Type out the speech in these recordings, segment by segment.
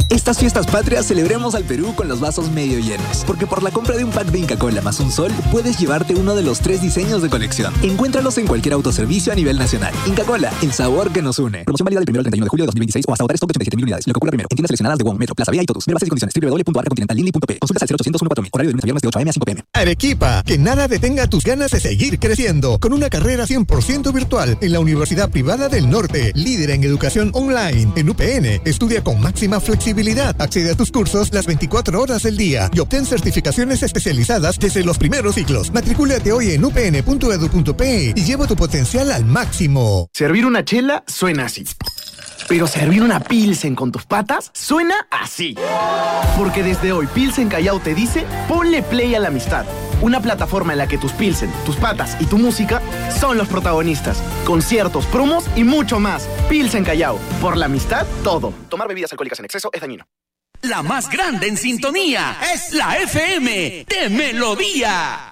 Estas fiestas patrias celebremos al Perú con los vasos medio llenos, porque por la compra de un pack de Inca Kola más un sol, puedes llevarte uno de los 3 diseños de colección. Encuéntralos en cualquier autoservicio a nivel nacional. Inca Kola, el sabor que nos une. Promoción válida del 1 al 31 de julio de 2026 o hasta agotar stock de 87.000 unidades. Lo que ocurra primero. En tiendas seleccionadas de WOM, Metro, Plaza Vía y Totus. Ver bases y condiciones. www.arcacontinentallinly.p. Consultas al 0800 14000. Horario de lunes a viernes de 8 a.m. a 5 p.m. Arequipa, que nada detenga tus ganas de seguir creciendo. Con una carrera 100% virtual en la Universidad Privada del Norte, líder en educación online. En UPN, estudia con máxima flexibilidad. Accede a tus cursos las 24 horas del día y obtén certificaciones especializadas desde los primeros ciclos. Matricúlate hoy en upn.edu.pe y lleva tu potencial al máximo. Servir una chela suena así. Pero servir una Pilsen con tus patas suena así. Porque desde hoy Pilsen Callao te dice, ponle play a la amistad. Una plataforma en la que tus Pilsen, tus patas y tu música son los protagonistas. Conciertos, promos y mucho más. Pilsen Callao. Por la amistad, todo. Tomar bebidas alcohólicas en exceso es dañino. La más grande en sintonía es la FM de Melodía.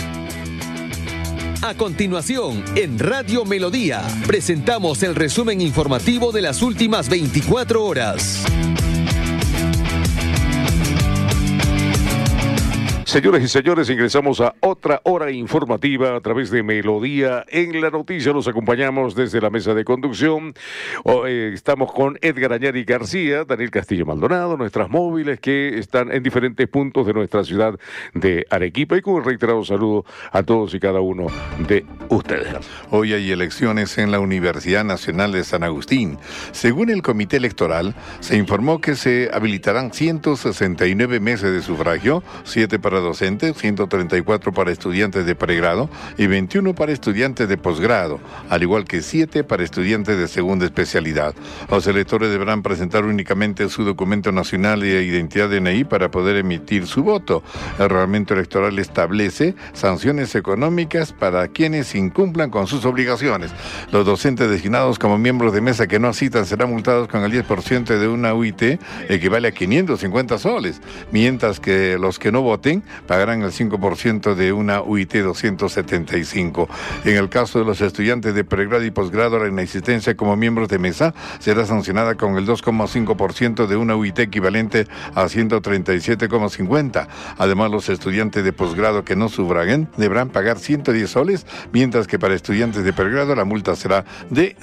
A continuación, en Radio Melodía, presentamos el resumen informativo de las últimas 24 horas. Señoras y señores, ingresamos a otra hora informativa a través de Melodía en la Noticia. Los acompañamos desde la mesa de conducción. Estamos con Edgar Añari García, Daniel Castillo Maldonado, nuestras móviles que están en diferentes puntos de nuestra ciudad de Arequipa, y con un reiterado saludo a todos y cada uno de ustedes. Hoy hay elecciones en la Universidad Nacional de San Agustín. Según el Comité Electoral, se informó que se habilitarán 169 mesas de sufragio, 7 para docentes, 134 para estudiantes de pregrado y 21 para estudiantes de posgrado, al igual que 7 para estudiantes de segunda especialidad. Los electores deberán presentar únicamente su documento nacional de identidad DNI para poder emitir su voto. El reglamento electoral establece sanciones económicas para quienes incumplan con sus obligaciones. Los docentes designados como miembros de mesa que no asistan serán multados con el 10% de una UIT, equivale a 550 soles, mientras que los que no voten pagarán el 5% de una UIT 275. En el caso de los estudiantes de pregrado y posgrado, la inexistencia como miembros de mesa será sancionada con el 2,5% de una UIT equivalente a 137,50. Además, los estudiantes de posgrado que no sufraguen deberán pagar 110 soles, mientras que para estudiantes de pregrado la multa será de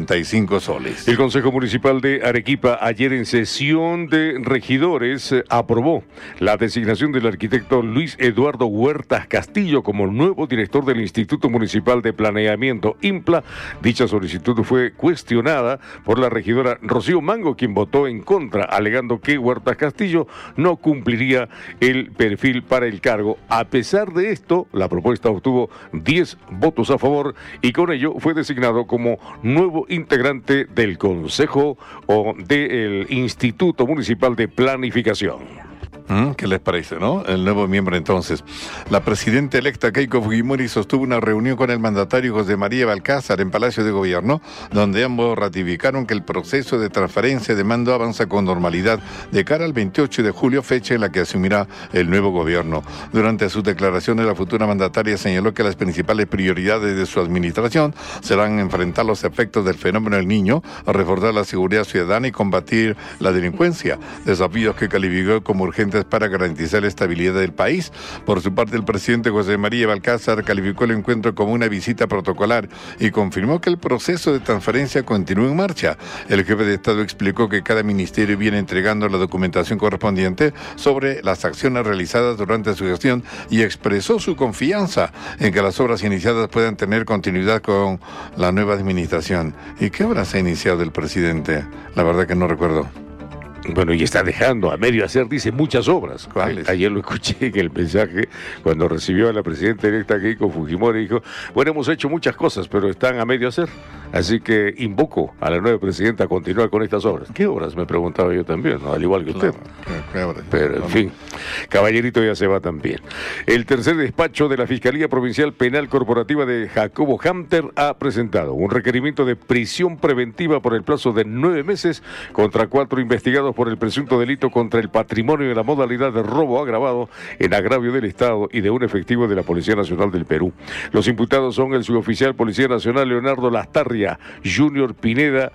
55 soles. El Consejo Municipal de Arequipa, ayer en sesión de regidores, aprobó la designación del arquitecto Luis Eduardo Huertas Castillo como nuevo director del Instituto Municipal de Planeamiento, IMPLA. Dicha solicitud fue cuestionada por la regidora Rocío Mango, quien votó en contra, alegando que Huertas Castillo no cumpliría el perfil para el cargo. A pesar de esto, la propuesta obtuvo 10 votos a favor y con ello fue designado como nuevo integrante del Consejo o del Instituto Municipal de Planificación. ¿Qué les parece, no? El nuevo miembro entonces. La presidenta electa Keiko Fujimori sostuvo una reunión con el mandatario José María Balcázar en Palacio de Gobierno, donde ambos ratificaron que el proceso de transferencia de mando avanza con normalidad de cara al 28 de julio, fecha en la que asumirá el nuevo gobierno. Durante sus declaraciones, la futura mandataria señaló que las principales prioridades de su administración serán enfrentar los efectos del fenómeno del Niño, reforzar la seguridad ciudadana y combatir la delincuencia, desafíos que calificó como urgentes para garantizar la estabilidad del país. Por su parte, el presidente José María Balcázar calificó el encuentro como una visita protocolar y confirmó que el proceso de transferencia continúa en marcha. El jefe de Estado explicó que cada ministerio viene entregando la documentación correspondiente sobre las acciones realizadas durante su gestión y expresó su confianza en que las obras iniciadas puedan tener continuidad con la nueva administración. ¿Y qué obras ha iniciado el presidente? La verdad que no recuerdo. Bueno, y está dejando a medio hacer, dice, muchas obras. ¿Cuáles? Ayer lo escuché en el mensaje cuando recibió a la presidenta electa Keiko Fujimori. Dijo, bueno, hemos hecho muchas cosas, pero están a medio hacer. Así que invoco a la nueva presidenta a continuar con estas obras. ¿Qué obras? Me preguntaba yo también, ¿no? Al igual que usted. Claro, pero, en fin, caballerito ya se va también. El tercer despacho de la Fiscalía Provincial Penal Corporativa de Jacobo Hunter ha presentado un requerimiento de prisión preventiva por el plazo de 9 meses contra 4 investigados imputados por el presunto delito contra el patrimonio en la modalidad de robo agravado en agravio del Estado y de un efectivo de la Policía Nacional del Perú. Los imputados son el suboficial Policía Nacional Leonardo Lastarria, Junior Pineda,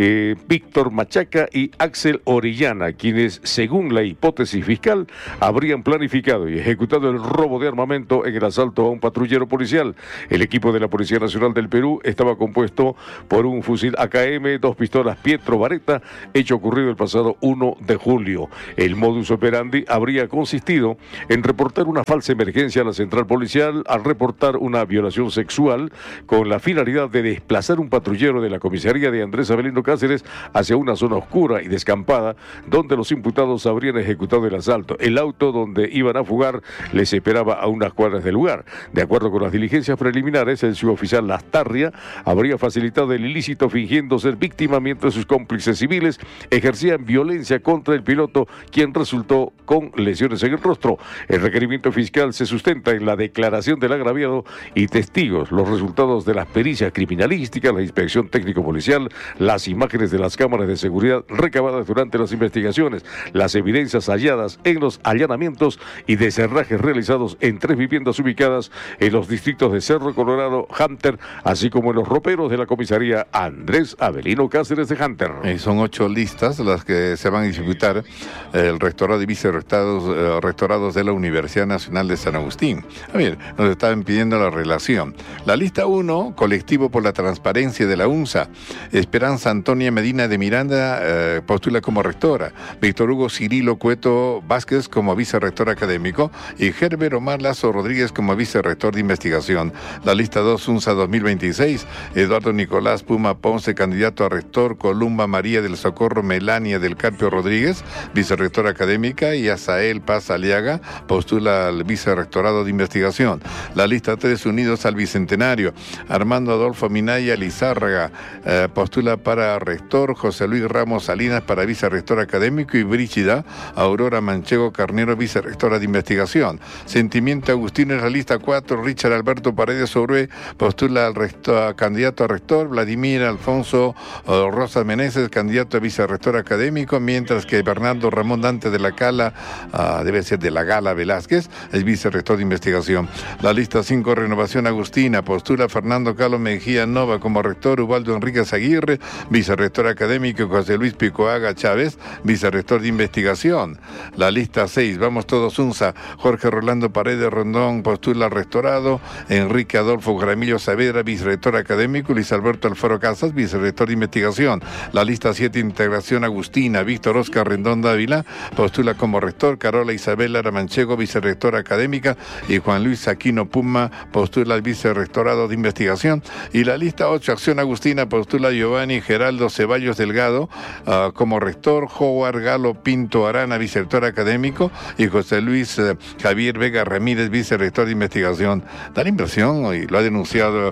Víctor Machaca y Axel Orellana, quienes, según la hipótesis fiscal, habrían planificado y ejecutado el robo de armamento en el asalto a un patrullero policial. El equipo de la Policía Nacional del Perú estaba compuesto por un fusil AKM, 2 pistolas Pietro Barretta, hecho ocurrido el pasado 1 de julio. El modus operandi habría consistido en reportar una falsa emergencia a la central policial al reportar una violación sexual con la finalidad de desplazar un patrullero de la comisaría de Andrés Avelino Cáceres hacia una zona oscura y descampada donde los imputados habrían ejecutado el asalto. El auto donde iban a fugar les esperaba a unas cuadras del lugar. De acuerdo con las diligencias preliminares, el suboficial Lastarria habría facilitado el ilícito fingiendo ser víctima mientras sus cómplices civiles ejercían violencia contra el piloto, quien resultó con lesiones en el rostro. El requerimiento fiscal se sustenta en la declaración del agraviado y testigos, los resultados de las pericias criminalísticas, la inspección técnico-policial, las imágenes de las cámaras de seguridad recabadas durante las investigaciones, las evidencias halladas en los allanamientos y deserrajes realizados en 3 viviendas ubicadas en los distritos de Cerro Colorado, Hunter, así como en los roperos de la comisaría Andrés Avelino Cáceres de Hunter. Son 8 listas las que se van a disputar el rectorado y vicerrectorados de la Universidad Nacional de San Agustín. A ver, nos estaban pidiendo la relación. La lista 1, colectivo por la transparencia de la UNSA. Esperanza Antonia Medina de Miranda postula como rectora. Víctor Hugo Cirilo Cueto Vázquez como vicerrector académico y Herbert Omar Lazo Rodríguez como vicerrector de investigación. La lista 2, UNSA 2026. Eduardo Nicolás Puma Ponce, candidato a rector. Columba María del Socorro Melania del Carpio Rodríguez, vicerrectora académica, y Azael Paz Aliaga postula al vicerrectorado de investigación. La lista 3, Unidos al Bicentenario. Armando Adolfo Minaya Lizárraga postula para rector. José Luis Ramos Salinas para vicerrector académico y Brígida Aurora Manchego Carnero, vicerrectora de investigación. Sentimiento Agustino es la lista 4. Richard Alberto Paredes Orue postula al candidato a rector. Vladimir Alfonso Rosas Meneses, candidato a vicerrector académico, mientras que Bernardo Ramón Dante de la Cala, debe ser de la Gala Velázquez, es vicerrector de investigación. La lista 5, Renovación Agustina, postula Fernando Carlos Mejía Nova como rector. Ubaldo Enríquez Aguirre, vicerrector académico. José Luis Picoaga Chávez, vicerrector de investigación. La lista 6, Vamos Todos UNSA, Jorge Rolando Paredes Rondón postula al rectorado. Enrique Adolfo Jaramillo Saavedra, vicerrector académico. Luis Alberto Alfaro Casas, vicerrector de investigación. La lista 7, Integración Agustina, Víctor Oscar Rendón Dávila postula como rector. Carola Isabel Aramanchego, vicerrectora académica, y Juan Luis Aquino Puma postula al vicerrectorado de investigación. Y la lista 8, Acción Agustina, postula a Giovanni Geraldo Ceballos Delgado como rector. Howard Galo Pinto Arana, vicerrector académico, y José Luis Javier Vega Ramírez, vicerrector de investigación. Da la impresión, y lo ha denunciado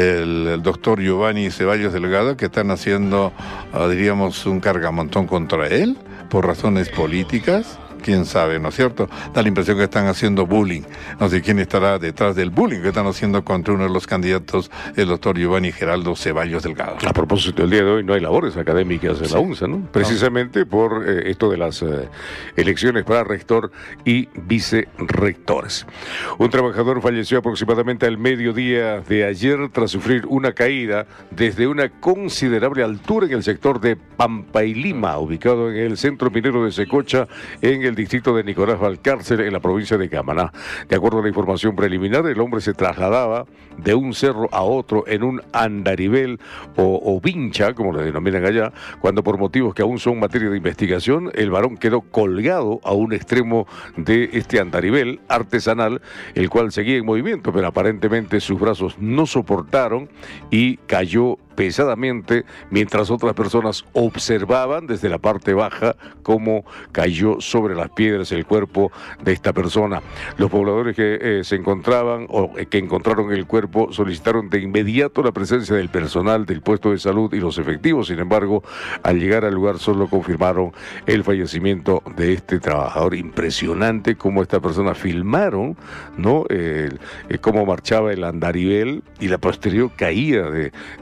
el doctor Giovanni Ceballos Delgado, que están haciendo, diríamos, un cargamontón contra él por razones políticas. Quién sabe, ¿no es cierto? Da la impresión que están haciendo bullying. No sé quién estará detrás del bullying que están haciendo contra uno de los candidatos, el doctor Giovanni Geraldo Ceballos Delgado. A propósito, el día de hoy no hay labores académicas en la UNSA, ¿no? Precisamente por esto de las elecciones para rector y vicerrectores. Un trabajador falleció aproximadamente al mediodía de ayer tras sufrir una caída desde una considerable altura en el sector de Pampailima, ubicado en el centro minero de Secocha, en el distrito de Nicolás Valcárcel, en la provincia de Camaná. De acuerdo a la información preliminar, el hombre se trasladaba de un cerro a otro en un andarivel o vincha, como le denominan allá, cuando por motivos que aún son materia de investigación, el varón quedó colgado a un extremo de este andarivel artesanal, el cual seguía en movimiento, pero aparentemente sus brazos no soportaron y cayó pesadamente, mientras otras personas observaban desde la parte baja cómo cayó sobre las piedras el cuerpo de esta persona. Los pobladores que se encontraban o que encontraron el cuerpo solicitaron de inmediato la presencia del personal del puesto de salud y los efectivos. Sin embargo, al llegar al lugar solo confirmaron el fallecimiento de este trabajador. Impresionante cómo esta persona filmaron, ¿no? Cómo marchaba el andarivel y la posterior caída de esta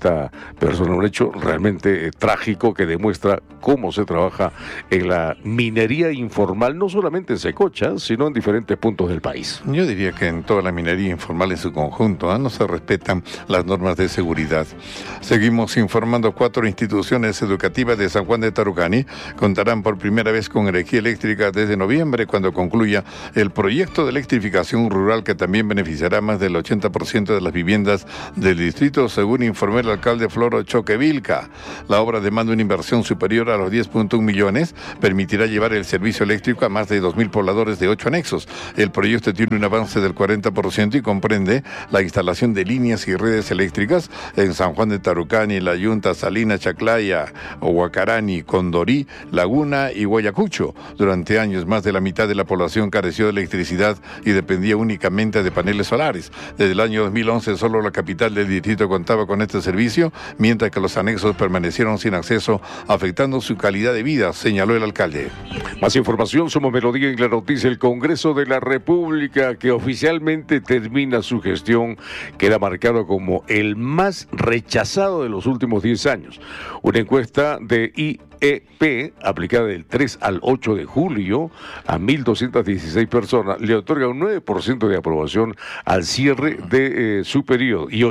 esta persona. Un hecho realmente trágico que demuestra cómo se trabaja en la minería informal, no solamente en Secocha, sino en diferentes puntos del país. Yo diría que en toda la minería informal en su conjunto, no se respetan las normas de seguridad. Seguimos informando. 4 instituciones educativas de San Juan de Tarucani contarán por primera vez con energía eléctrica desde noviembre, cuando concluya el proyecto de electrificación rural que también beneficiará más del 80% de las viviendas del distrito, según informó el alcalde Floro Choquevilca. La obra demanda una inversión superior a los 10.1 millones, permitirá llevar el servicio eléctrico a más de 2.000 pobladores de 8 anexos. El proyecto tiene un avance del 40% y comprende la instalación de líneas y redes eléctricas en San Juan de Tarucani, La Yunta, Salinas, Chaclaya, Huacarani, Condorí, Laguna y Guayacucho. Durante años, más de la mitad de la población careció de electricidad y dependía únicamente de paneles solares. Desde el año 2011, solo la capital del distrito contaba con este servicio, mientras que los anexos permanecieron sin acceso, afectando su calidad de vida, señaló el alcalde. Más información, somos Melodía en la noticia. El Congreso de la República, que oficialmente termina su gestión, queda marcado como el más rechazado de los últimos 10 años. Una encuesta de IEP, aplicada del 3 al 8 de julio a 1.216 personas, le otorga un 9% de aprobación al cierre de su periodo y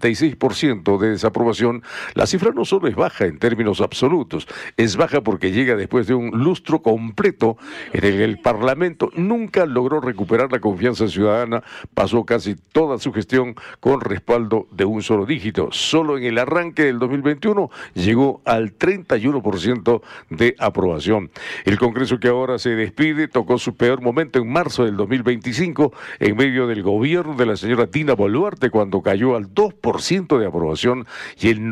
86% de desaprobación. La cifra no solo es baja en términos absolutos, es baja porque llega después de un lustro completo en el que el Parlamento nunca logró recuperar la confianza ciudadana. Pasó casi toda su gestión con respaldo de un solo dígito. Solo en el arranque del 2021 llegó al 31% de aprobación. El Congreso, que ahora se despide, tocó su peor momento en marzo del 2025, en medio del gobierno de la señora Dina Boluarte, cuando cayó al 2% de aprobación y el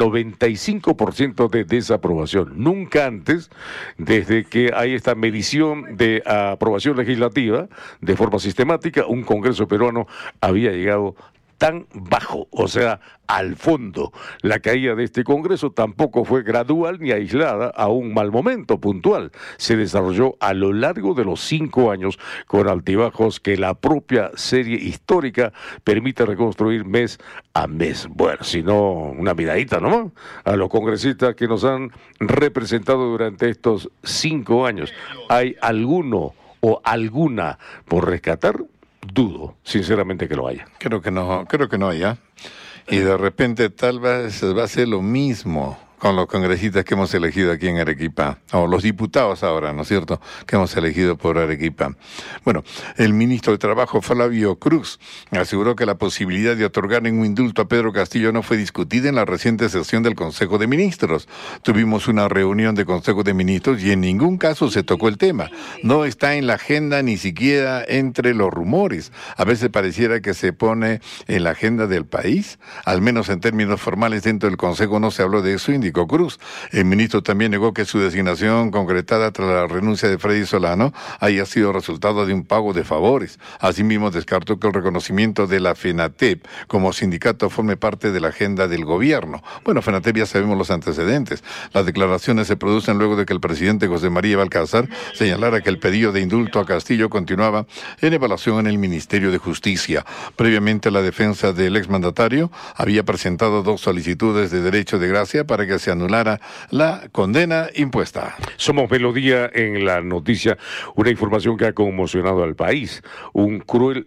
95% de desaprobación. Nunca antes, desde que hay esta medición de aprobación legislativa de forma sistemática, un Congreso peruano había llegado tan bajo, o sea, al fondo. La caída de este Congreso tampoco fue gradual ni aislada a un mal momento puntual. Se desarrolló a lo largo de los 5 años con altibajos que la propia serie histórica permite reconstruir mes a mes. Bueno, si no, una miradita nomás a los congresistas que nos han representado durante estos 5 años. ¿Hay alguno o alguna por rescatar? Dudo, sinceramente, que lo haya. Creo que no haya. Y de repente tal vez va a ser lo mismo con los congresistas que hemos elegido aquí en Arequipa, o los diputados ahora, ¿no es cierto?, que hemos elegido por Arequipa. Bueno, el ministro de Trabajo, Flavio Cruz, aseguró que la posibilidad de otorgar un indulto a Pedro Castillo no fue discutida en la reciente sesión del Consejo de Ministros. Tuvimos una reunión de Consejo de Ministros y en ningún caso se tocó el tema. No está en la agenda, ni siquiera entre los rumores. A veces pareciera que se pone en la agenda del país. Al menos en términos formales dentro del Consejo no se habló de eso, indicó Cruz. El ministro también negó que su designación concretada tras la renuncia de Freddy Solano haya sido resultado de un pago de favores. Asimismo, descartó que el reconocimiento de la FENATEP como sindicato forme parte de la agenda del gobierno. Bueno, FENATEP ya sabemos los antecedentes. Las declaraciones se producen luego de que el presidente José María Balcázar señalara que el pedido de indulto a Castillo continuaba en evaluación en el Ministerio de Justicia. Previamente, la defensa del exmandatario había presentado 2 solicitudes de derecho de gracia para que se anulara la condena impuesta. Somos Melodía en la noticia, una información que ha conmocionado al país. Un cruel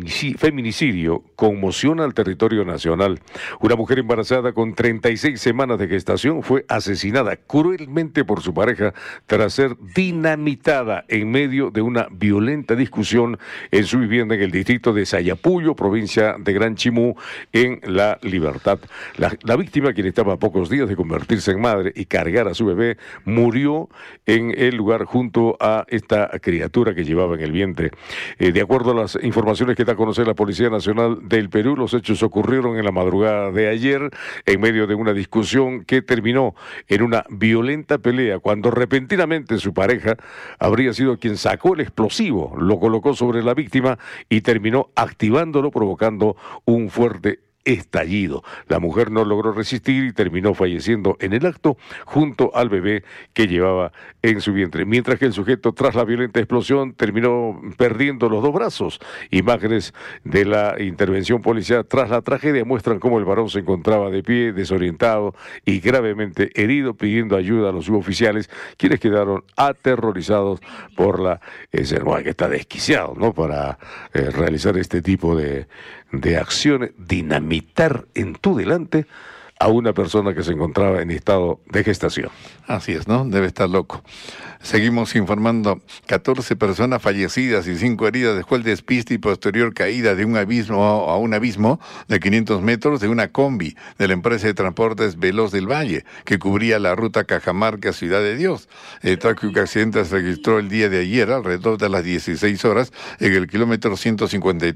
feminicidio conmociona al territorio nacional. Una mujer embarazada con 36 semanas de gestación fue asesinada cruelmente por su pareja tras ser dinamitada en medio de una violenta discusión en su vivienda en el distrito de Sayapuyo, provincia de Gran Chimú, en La Libertad. La víctima, quien estaba a pocos días de convertirse en madre y cargar a su bebé, murió en el lugar junto a esta criatura que llevaba en el vientre. De acuerdo a las informaciones que da a conocer la Policía Nacional del Perú, los hechos ocurrieron en la madrugada de ayer en medio de una discusión que terminó en una violenta pelea cuando repentinamente su pareja habría sido quien sacó el explosivo, lo colocó sobre la víctima y terminó activándolo, provocando un fuerte estallido. La mujer no logró resistir y terminó falleciendo en el acto junto al bebé que llevaba en su vientre, mientras que el sujeto, tras la violenta explosión, terminó perdiendo los dos brazos. Imágenes de la intervención policial tras la tragedia muestran cómo el varón se encontraba de pie, desorientado y gravemente herido, pidiendo ayuda a los suboficiales, quienes quedaron aterrorizados por la escena. Que está desquiciado, ¿no?, para realizar este tipo de acciones, dinamitar en tu delante a una persona que se encontraba en estado de gestación. Así es, ¿no? Debe estar loco. Seguimos informando. 14 personas fallecidas y 5 heridas dejó el despiste y posterior caída de un abismo a un abismo de 500 metros de una combi de la empresa de transportes Veloz del Valle, que cubría la ruta Cajamarca-Ciudad de Dios. El trágico accidente se registró el día de ayer, alrededor de las 16 horas, en el kilómetro 153